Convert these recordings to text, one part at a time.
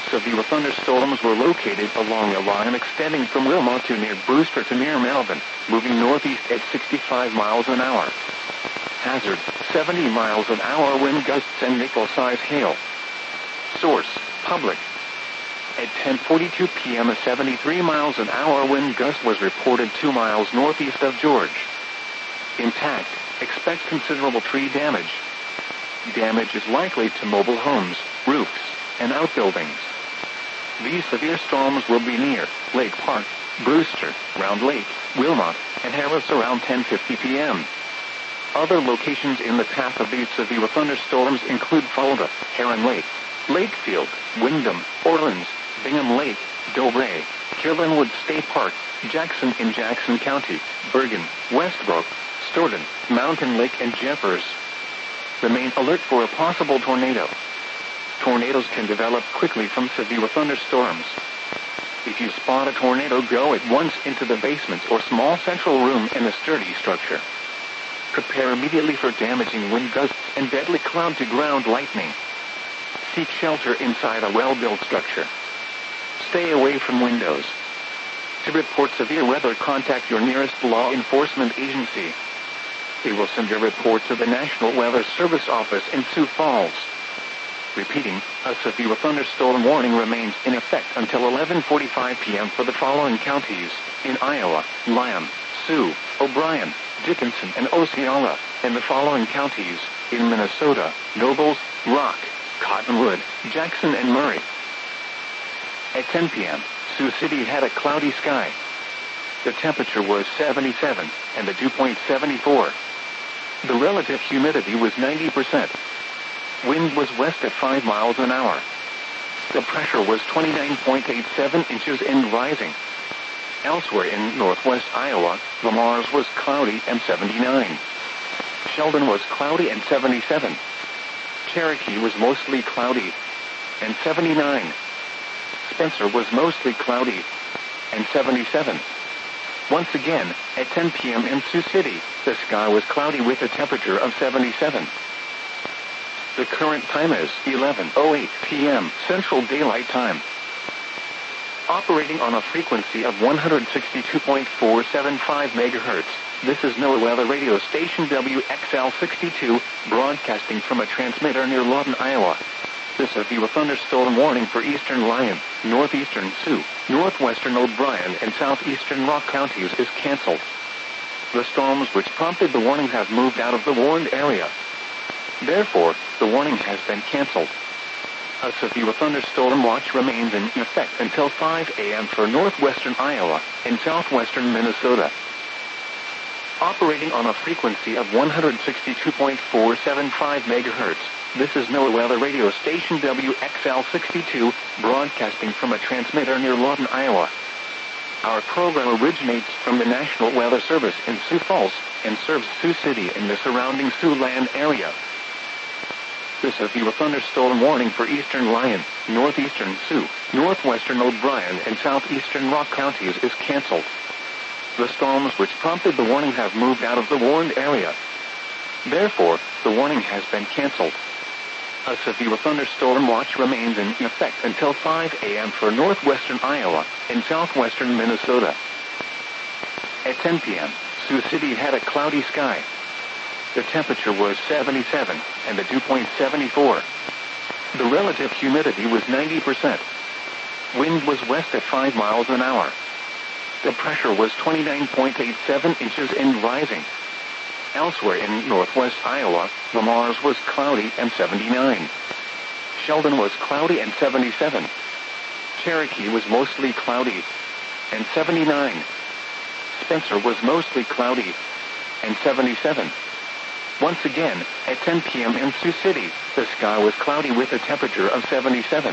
Severe thunderstorms were located along a line extending from Wilmot to near Brewster to near Melbourne, moving northeast at 65 miles an hour. Hazard, 70 miles an hour wind gusts and nickel-size hail. Source, public. At 10:42 p.m. a 73 miles an hour wind gust was reported 2 miles northeast of George. Intact, expect considerable tree damage. Damage is likely to mobile homes, roofs, and outbuildings. These severe storms will be near Lake Park, Brewster, Round Lake, Wilmot, and Harris around 10:50 p.m. Other locations in the path of these severe thunderstorms include Fulda, Heron Lake, Lakefield, Wyndham, Orleans, Bingham Lake, Dover, Killinwood State Park, Jackson in Jackson County, Bergen, Westbrook, Stoughton, Mountain Lake, and Jeffers. Remain alert for a possible tornado. Tornadoes can develop quickly from severe thunderstorms. If you spot a tornado, go at once into the basement or small central room in a sturdy structure. Prepare immediately for damaging wind gusts and deadly cloud-to-ground lightning. Seek shelter inside a well-built structure. Stay away from windows. To report severe weather, contact your nearest law enforcement agency. They will send your report to the National Weather Service office in Sioux Falls. Repeating, a severe thunderstorm warning remains in effect until 11:45 p.m. for the following counties in Iowa: Lyon, Sioux, O'Brien, Dickinson, and Osceola, and the following counties in Minnesota: Nobles, Rock, Cottonwood, Jackson, and Murray. At 10 p.m., Sioux City had a cloudy sky. The temperature was 77, and the dew point 74. The relative humidity was 90%. Wind was west at 5 miles an hour. The pressure was 29.87 inches and rising. Elsewhere in northwest Iowa, the Mars was cloudy and 79. Sheldon was cloudy and 77. Cherokee was mostly cloudy and 79. Spencer was mostly cloudy and 77. Once again, at 10 p.m. in Sioux City, the sky was cloudy with a temperature of 77. The current time is 11:08 p.m. Central Daylight Time. Operating on a frequency of 162.475 MHz, this is NOAA Weather Radio Station WXL62, broadcasting from a transmitter near Lawton, Iowa. This severe thunderstorm warning for eastern Lyon, northeastern Sioux, northwestern O'Brien, and southeastern Rock counties is canceled. The storms which prompted the warning have moved out of the warned area. Therefore, the warning has been canceled. A severe thunderstorm watch remains in effect until 5 a.m. for northwestern Iowa and southwestern Minnesota. Operating on a frequency of 162.475 MHz, this is NOAA Weather Radio Station WXL62, broadcasting from a transmitter near Lawton, Iowa. Our program originates from the National Weather Service in Sioux Falls and serves Sioux City and the surrounding Siouxland area. The severe thunderstorm warning for eastern Lyon, northeastern Sioux, northwestern O'Brien, and southeastern Rock counties is canceled. The storms which prompted the warning have moved out of the warned area. Therefore, the warning has been canceled. A severe thunderstorm watch remains in effect until 5 a.m. for northwestern Iowa and southwestern Minnesota. At 10 p.m., Sioux City had a cloudy sky. The temperature was 77, and the dew point 74. The relative humidity was 90%. Wind was west at 5 miles an hour. The pressure was 29.87 inches and rising. Elsewhere in northwest Iowa, the Mars was cloudy and 79. Sheldon was cloudy and 77. Cherokee was mostly cloudy and 79. Spencer was mostly cloudy and 77. Once again, at 10 p.m. in Sioux City, the sky was cloudy with a temperature of 77.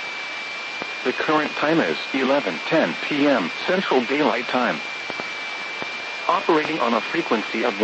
The current time is 11:10 p.m. Central Daylight Time. Operating on a frequency of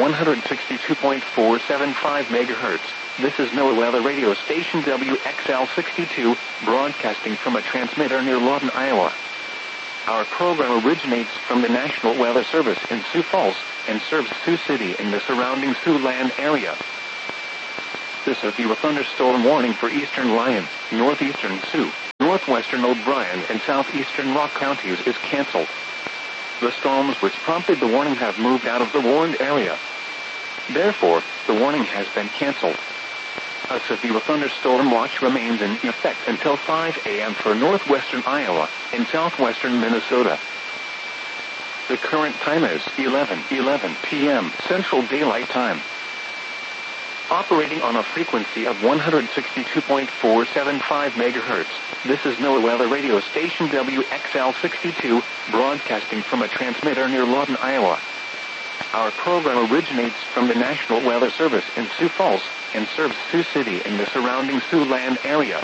162.475 MHz, this is NOAA Weather Radio Station WXL62, broadcasting from a transmitter near Lawton, Iowa. Our program originates from the National Weather Service in Sioux Falls and serves Sioux City and the surrounding Siouxland area. This is the thunderstorm warning for eastern Lyon, northeastern Sioux, northwestern O'Brien, and southeastern Rock counties is canceled. The storms which prompted the warning have moved out of the warned area. Therefore, the warning has been canceled. A severe thunderstorm watch remains in effect until 5 a.m. for northwestern Iowa and southwestern Minnesota. The current time is 11:11 p.m. Central Daylight Time. Operating on a frequency of 162.475 MHz, this is NOAA weather radio station WXL62, broadcasting from a transmitter near Lawton, Iowa. Our program originates from the National Weather Service in Sioux Falls and serves Sioux City and the surrounding Siouxland area.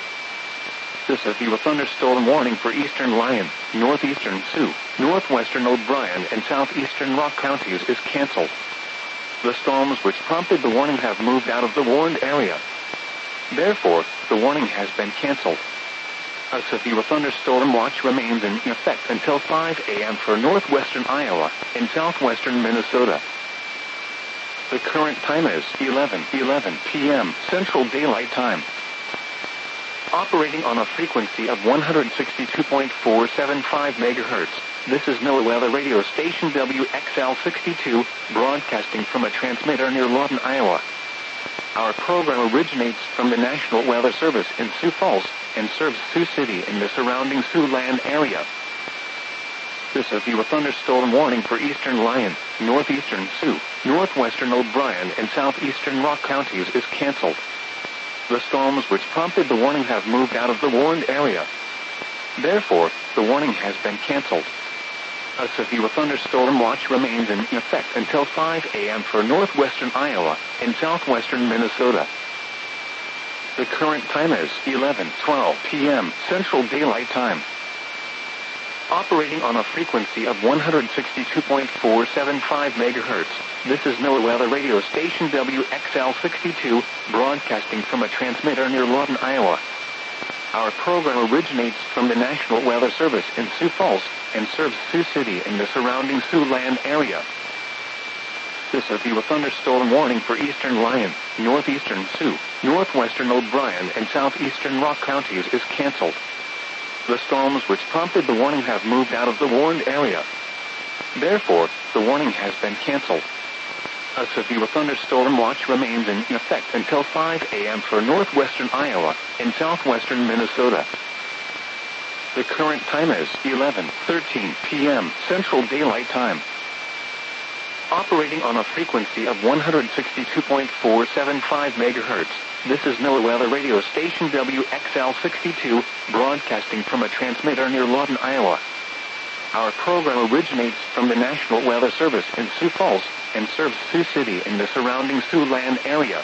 This is the thunderstorm warning for eastern Lyon, northeastern Sioux, northwestern O'Brien, and southeastern Rock counties is canceled. The storms which prompted the warning have moved out of the warned area. Therefore, the warning has been canceled. A severe thunderstorm watch remains in effect until 5 a.m. for northwestern Iowa and southwestern Minnesota. The current time is 11:11 p.m. Central Daylight Time. Operating on a frequency of 162.475 MHz, this is NOAA weather radio station WXL62, broadcasting from a transmitter near Lawton, Iowa. Our program originates from the National Weather Service in Sioux Falls and serves Sioux City and the surrounding Siouxland area. This is the thunderstorm warning for eastern Lyon, northeastern Sioux, northwestern O'Brien, and southeastern Rock counties is canceled. The storms which prompted the warning have moved out of the warned area. Therefore, the warning has been canceled. A severe thunderstorm watch remains in effect until 5 a.m. for northwestern Iowa and southwestern Minnesota. The current time is 11:12 p.m. Central Daylight Time. Operating on a frequency of 162.475 MHz, this is NOAA weather radio station WXL62, broadcasting from a transmitter near Lawton, Iowa. Our program originates from the National Weather Service in Sioux Falls and serves Sioux City and the surrounding Siouxland area. This is the thunderstorm warning for eastern Lyon, northeastern Sioux, northwestern O'Brien, and southeastern Rock counties is canceled. The storms which prompted the warning have moved out of the warned area. Therefore, the warning has been canceled. A severe thunderstorm watch remains in effect until 5 a.m. for northwestern Iowa and southwestern Minnesota. The current time is 11:13 p.m. Central Daylight Time. Operating on a frequency of 162.475 MHz, this is NOAA weather radio station WXL62, broadcasting from a transmitter near Lawton, Iowa. Our program originates from the National Weather Service in Sioux Falls and serves Sioux City and the surrounding Siouxland area.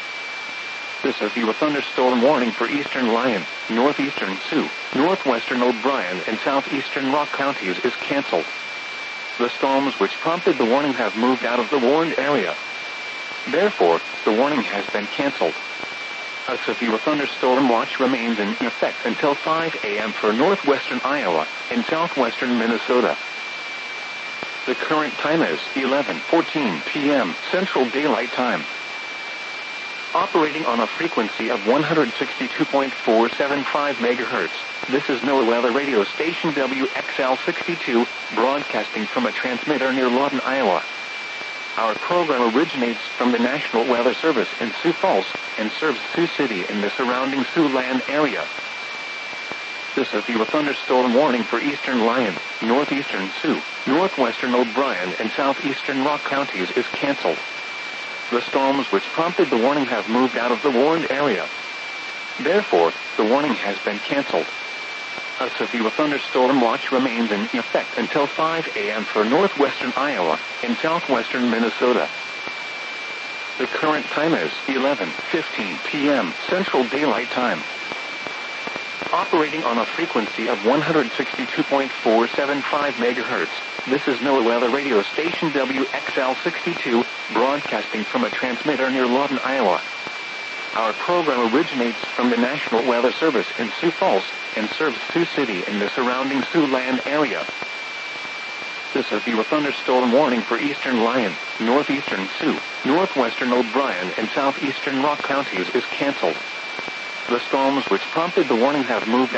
This is the thunderstorm warning for eastern Lyon, northeastern Sioux, northwestern O'Brien, and southeastern Rock counties is canceled. The storms which prompted the warning have moved out of the warned area. Therefore, the warning has been canceled. A severe thunderstorm watch remains in effect until 5 a.m. for northwestern Iowa and southwestern Minnesota. The current time is 11:14 p.m. Central Daylight Time. Operating on a frequency of 162.475 MHz, this is NOAA weather radio station WXL62, broadcasting from a transmitter near Lawton, Iowa. Our program originates from the National Weather Service in Sioux Falls and serves Sioux City and the surrounding Siouxland area. This is the thunderstorm warning for eastern Lyon, northeastern Sioux, northwestern O'Brien, and southeastern Rock counties is canceled. The storms which prompted the warning have moved out of the warned area. Therefore, the warning has been canceled. A severe thunderstorm watch remains in effect until 5 a.m. for northwestern Iowa and southwestern Minnesota. The current time is 11:15 p.m. Central Daylight Time. Operating on a frequency of 162.475 MHz, this is NOAA weather radio station WXL62, broadcasting from a transmitter near Lawton, Iowa. Our program originates from the National Weather Service in Sioux Falls and serves Sioux City and the surrounding Siouxland area. This is the thunderstorm warning for eastern Lyon, northeastern Sioux, northwestern O'Brien, and southeastern Rock counties is canceled. The storms which prompted the warning have moved